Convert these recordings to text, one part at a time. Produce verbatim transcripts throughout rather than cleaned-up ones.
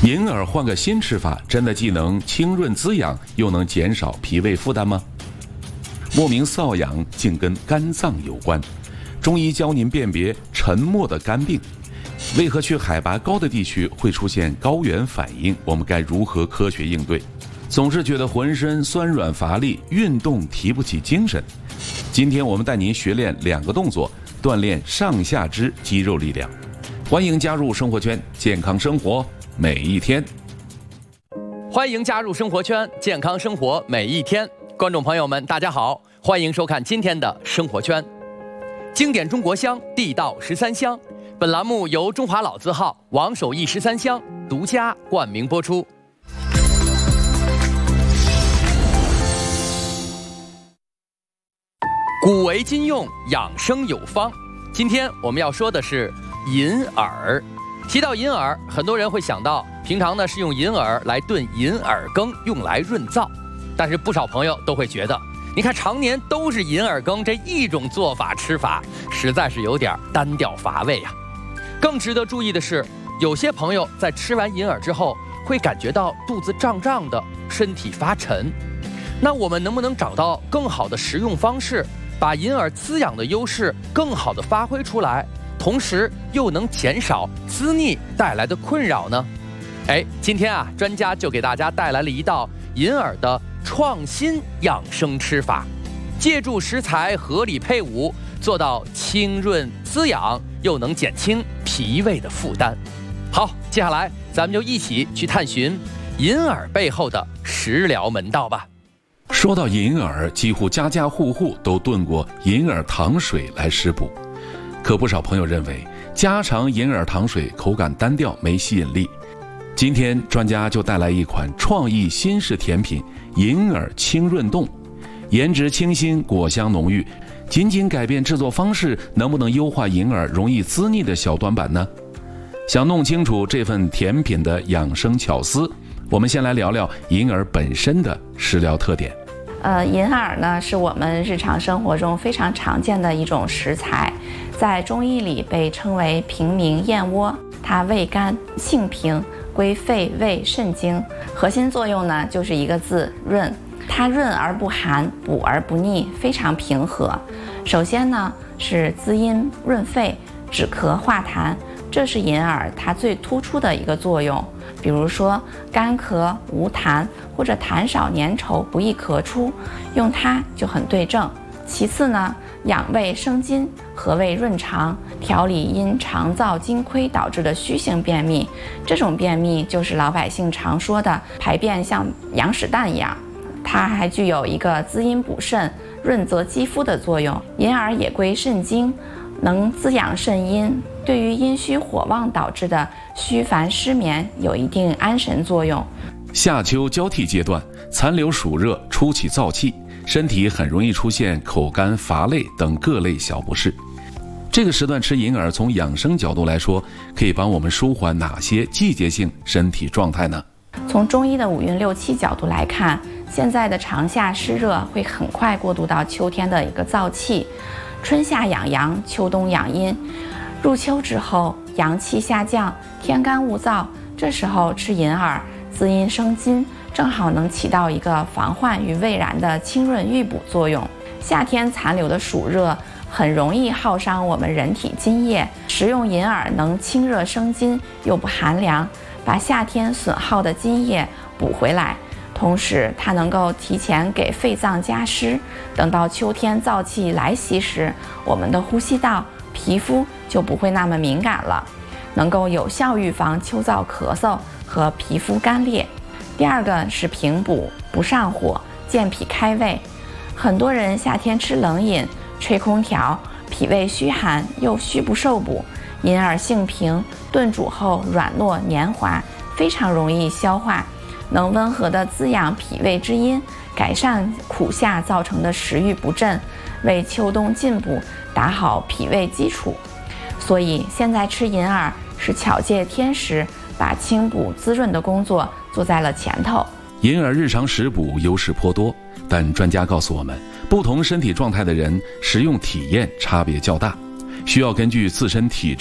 银耳换个新吃法，真的既能清润滋养，又能减少脾胃负担吗？莫名瘙痒竟跟肝脏有关，中医教您辨别沉默的肝病。为何去海拔高的地区会出现高原反应？我们该如何科学应对？总是觉得浑身酸软乏力，运动提不起精神。今天我们带您学练两个动作，锻炼上下肢肌肉力量。欢迎加入生活圈，健康生活每一天。 欢迎加入生活圈，健康生活每一天。观众朋友们，大家好，欢迎收看今天的生活圈。经典中国香，地道十三香。本栏目由中华老字号王守义十三香独家冠名播出。古为今用，养生有方。今天我们要说的是银耳。提到银耳，很多人会想到平常呢是用银耳来炖银耳羹，用来润燥。但是不少朋友都会觉得，你看常年都是银耳羹这一种做法吃法，实在是有点单调乏味呀。更值得注意的是，有些朋友在吃完银耳之后，会感觉到肚子胀胀的，身体发沉。那我们能不能找到更好的食用方式，把银耳滋养的优势更好的发挥出来，同时又能减少滋腻带来的困扰呢？哎，今天啊，专家就给大家带来了一道银耳的创新养生吃法，借助食材合理配伍，做到清润滋养，又能减轻脾胃的负担。好，接下来咱们就一起去探寻银耳背后的食疗门道吧。 说到银耳，几乎家家户户都炖过银耳糖水来食补，可不少朋友认为家常银耳糖水口感单调，没吸引力。今天专家就带来一款创意新式甜品银耳清润冻，颜值清新，果香浓郁。仅仅改变制作方式，能不能优化银耳容易滋腻的小短板呢？想弄清楚这份甜品的养生巧思，我们先来聊聊银耳本身的食疗特点。 呃，银耳呢是我们日常生活中非常常见的一种食材，在中医里被称为平明燕窝，它味甘性平，归肺胃肾经，核心作用呢就是一个字，润。它润而不寒，补而不腻，非常平和。首先呢是滋阴润肺，止咳化痰，这是银耳它最突出的一个作用。比如说干咳无痰，或者痰少粘稠不易咳出，用它就很对症。其次呢，养胃生津，和胃润肠，调理因肠燥津亏导致的虚性便秘。这种便秘就是老百姓常说的排便像羊屎蛋一样。它还具有一个滋阴补肾、润泽肌肤的作用。银耳也归肾经，能滋养肾阴，对于阴虚火旺导致的虚烦失眠有一定安神作用。 夏秋交替阶段，残留暑热，初起燥气，身体很容易出现口干乏累等各类小不适。这个时段吃银耳，从养生角度来说，可以帮我们舒缓哪些季节性身体状态呢？ 从中医的五运六气角度来看，现在的长夏湿热会很快过渡到秋天的一个燥气，春夏养阳，秋冬养阴。入秋之后，阳气下降，天干物燥，这时候吃银耳，滋阴生津，正好能起到一个防患于未然的清润预补作用。夏天残留的暑热很容易耗伤我们人体津液，食用银耳能清热生津，又不寒凉，把夏天损耗的津液补回来。同时它能够提前给肺脏加湿，等到秋天燥气来袭时，我们的呼吸道、皮肤就不会那么敏感了，能够有效预防秋燥咳嗽和皮肤干裂。第二个是平补，不上火，健脾开胃。很多人夏天吃冷饮、吹空调，脾胃虚寒又虚不受补，银耳性平，炖煮后软糯黏滑，非常容易消化，能温和地滋养脾胃之阴，改善苦夏造成的食欲不振，为秋冬进补打好脾胃基础。所以现在吃银耳是巧借天时，把清补滋润的工作做在了前头。 银耳日常食补优势颇多，但专家告诉我们，不同身体状态的人食用体验差别较大，需要根据自身体质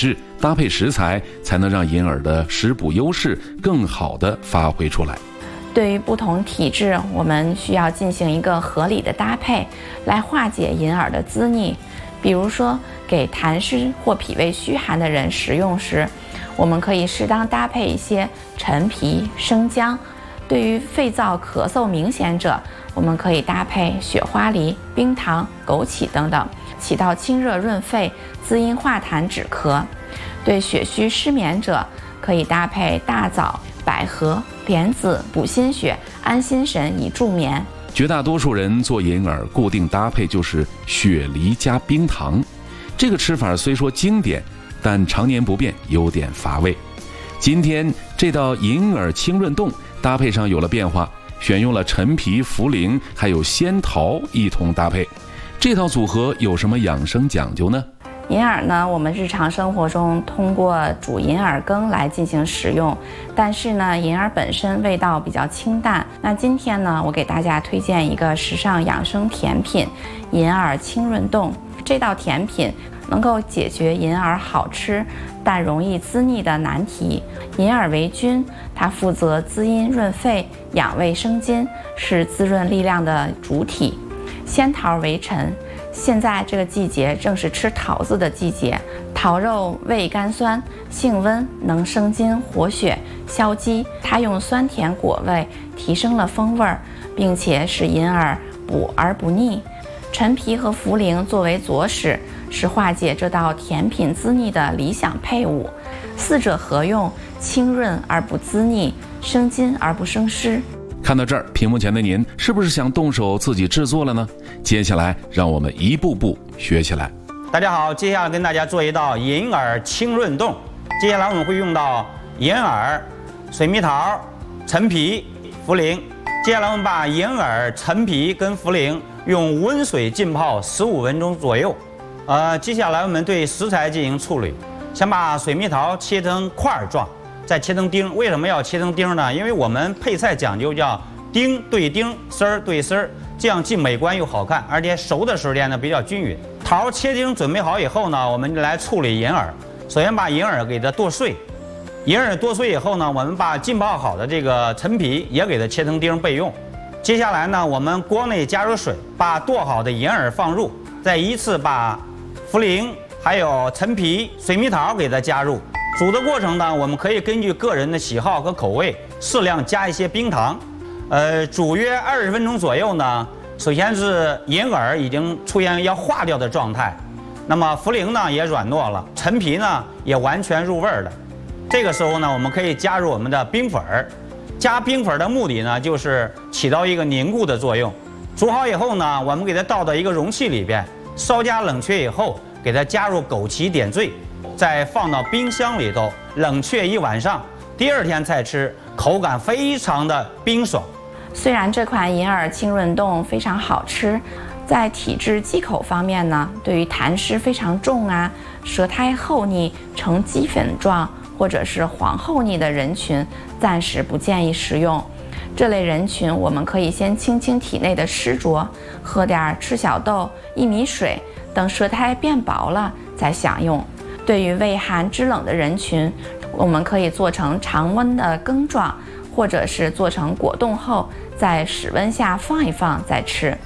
搭配食材，才能让银耳的食补优势更好地发挥出来。 对于不同体质，我们需要进行一个合理的搭配，来化解银耳的滋腻。比如说，给痰湿或脾胃虚寒的人食用时，我们可以适当搭配一些陈皮、生姜。对于肺燥咳嗽明显者，我们可以搭配雪花梨、冰糖、枸杞等等，起到清热润肺、滋阴化痰止咳。对血虚失眠者，可以搭配大枣、百合、莲子补心血、安心神以助眠。 绝大多数人做银耳固定搭配就是雪梨加冰糖，这个吃法虽说经典，但常年不变，有点乏味。今天这道银耳清润冻搭配上有了变化，选用了陈皮、茯苓还有仙桃一同搭配，这套组合有什么养生讲究呢？ 银耳呢，我们日常生活中通过煮银耳羹来进行食用，但是呢，银耳本身味道比较清淡。那今天呢，我给大家推荐一个时尚养生甜品——银耳清润冻。这道甜品能够解决银耳好吃但容易滋腻的难题。银耳为君，它负责滋阴润肺、养胃生津，是滋润力量的主体。仙桃为臣，现在这个季节正是吃桃子的季节。桃肉味甘酸，性温，能生津活血、消积。它用酸甜果味提升了风味，并且使银耳补而不腻。陈皮和茯苓作为佐使，是化解这道甜品滋腻的理想配伍。四者合用，清润而不滋腻，生津而不生湿。 看到这儿，屏幕前的您是不是想动手自己制作了呢？接下来让我们一步步学起来。 大家好，接下来跟大家做一道银耳清润冻。接下来我们会用到银耳、水蜜桃、陈皮、茯苓。接下来我们把银耳、陈皮跟茯苓用温水浸泡十五分钟左右。呃，接下来我们对食材进行处理，先把水蜜桃切成块状，再切成丁。为什么要切成丁呢？因为我们配菜讲究叫丁对丁，丝儿对丝儿，这样既美观又好看，而且熟的时间呢比较均匀。桃切丁准备好以后呢，我们来处理银耳。首先把银耳给它剁碎，银耳剁碎以后呢，我们把浸泡好的这个陈皮也给它切成丁备用。接下来呢，我们锅内加入水，把剁好的银耳放入，再依次把茯苓还有陈皮、水蜜桃给它加入。煮的过程呢，我们可以根据个人的喜好和口味，适量加一些冰糖。呃，煮约二十分钟左右呢，首先是银耳已经出现要化掉的状态，那么茯苓呢也软糯了，陈皮呢也完全入味了。这个时候呢，我们可以加入我们的冰粉儿。加冰粉的目的呢，就是起到一个凝固的作用。煮好以后呢，我们给它倒到一个容器里边，稍加冷却以后，给它加入枸杞点缀，再放到冰箱里头冷却一晚上，第二天再吃，口感非常的冰爽。 虽然这款银耳清润冻非常好吃，在体质忌口方面呢，对于痰湿非常重啊、舌苔厚腻呈鸡粉状或者是黄厚腻的人群，暂时不建议食用。这类人群，我们可以先清清体内的湿浊，喝点赤小豆、薏米水，等舌苔变薄了再享用。对于畏寒肢冷的人群，我们可以做成常温的羹状，或者是做成果冻后，在室温下放一放再吃。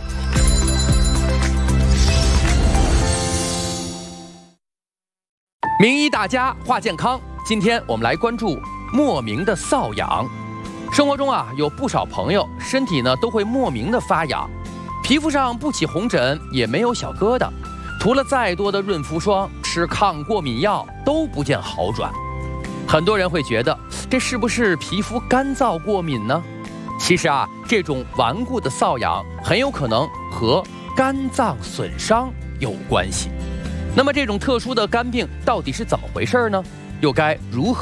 名医大家话健康，今天我们来关注莫名的瘙痒。生活中啊，有不少朋友身体呢都会莫名的发痒，皮肤上不起红疹，也没有小疙瘩，涂了再多的润肤霜，吃抗过敏药都不见好转。很多人会觉得这是不是皮肤干燥过敏呢？其实啊，这种顽固的瘙痒很有可能和肝脏损伤有关系。那么这种特殊的肝病到底是怎么回事呢？又该如何